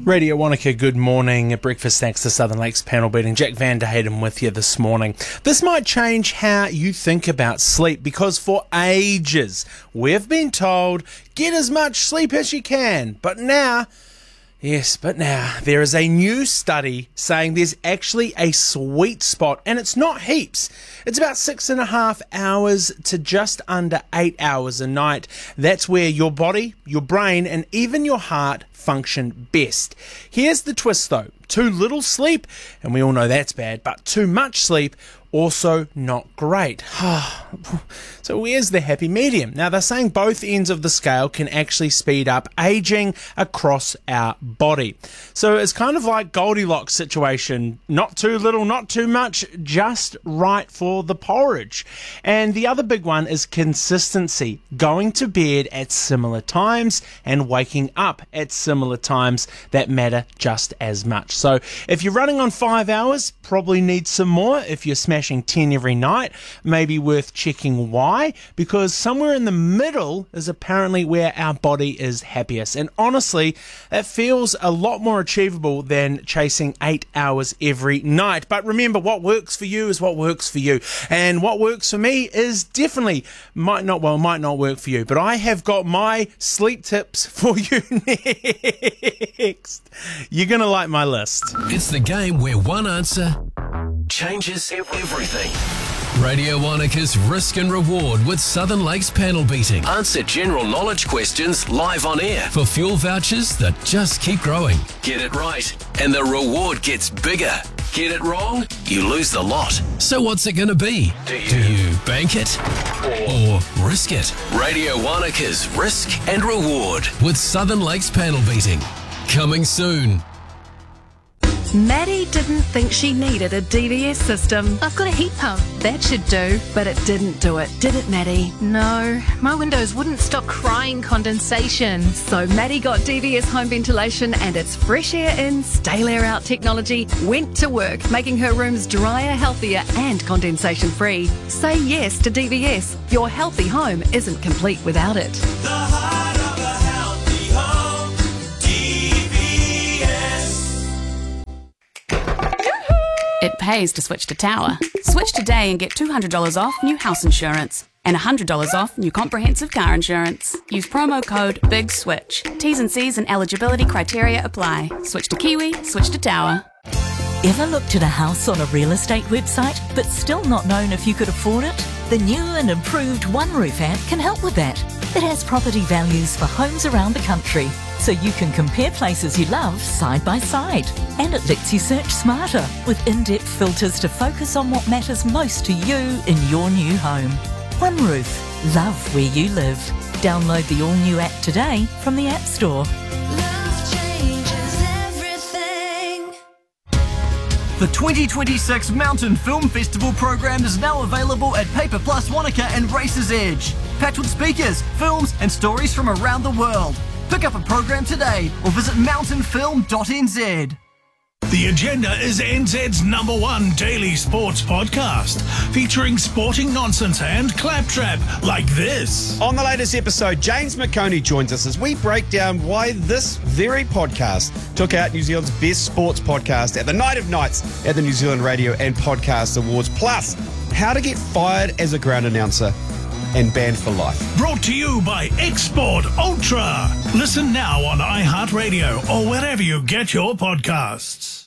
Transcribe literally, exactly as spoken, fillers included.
Radio Wanaka, good morning. Breakfast thanks to Southern Lakes panel beating. Jack Van Der Hayden with you this morning. This might change how you think about sleep, because for ages we've been told get as much sleep as you can. But now, yes, but now there is a new study saying there's actually a sweet spot, and it's not heaps. It's about six and a half hours to just under eight hours a night. That's where your body, your brain, and even your heart function best. Here's the twist though. Too little sleep, and we all know that's bad, but too much sleep, also not great. So where's the happy medium? Now, they're saying both ends of the scale can actually speed up aging across our body. So it's kind of like Goldilocks situation. Not too little, not too much, just right for the porridge. And the other big one is consistency. Going to bed at similar times and waking up at similar times that matter just as much. So if you're running on five hours, probably need some more. If you're smashing ten every night, maybe worth checking why. Because somewhere in the middle is apparently where our body is happiest. And honestly, that feels a lot more achievable than chasing eight hours every night. But remember, what works for you is what works for you. And what works for me is definitely might not, well, might not work for you. But I have got my sleep tips for you next. You're going to like my list. It's the game where one answer changes everything. Radio Wanaka's Risk and Reward with Southern Lakes panel beating. Answer general knowledge questions live on air for fuel vouchers that just keep growing. Get it right, and the reward gets bigger. Get it wrong, you lose the lot. So what's it going to be? Do you, Do you bank it or, or risk it? Radio Wanaka's Risk and Reward with Southern Lakes panel beating. Coming soon. Maddie didn't think she needed a D V S system. I've got a heat pump. That should do. But it didn't do it, did it, Maddie? No, my windows wouldn't stop crying condensation. So Maddie got D V S home ventilation, and its fresh air in, stale air out technology went to work, making her rooms drier, healthier and condensation free. Say yes to D V S. Your healthy home isn't complete without it. The heart of a healthy home, D V S. It pays to switch to Tower. Switch today and get two hundred dollars off new house insurance and one hundred dollars off new comprehensive car insurance. Use promo code BIGSWITCH. T's and C's and eligibility criteria apply. Switch to Kiwi, switch to Tower. Ever looked at a house on a real estate website but still not known if you could afford it? The new and improved One Roof app can help with that. It has property values for homes around the country, so you can compare places you love side by side. And it lets you search smarter with in-depth filters to focus on what matters most to you in your new home. One Roof. Love where you live. Download the all-new app today from the App Store. The twenty twenty-six Mountain Film Festival program is now available at Paper Plus Wanaka and Racer's Edge. Packed with speakers, films and stories from around the world. Pick up a program today or visit mountain film dot n z. The Agenda is N Z's number one daily sports podcast, featuring sporting nonsense and claptrap like this. On the latest episode, James McConey joins us as we break down why this very podcast took out New Zealand's best sports podcast at the Night of Nights at the New Zealand Radio and Podcast Awards, plus how to get fired as a ground announcer and banned for life. Brought to you by Export Ultra. Listen now on iHeartRadio or wherever you get your podcasts.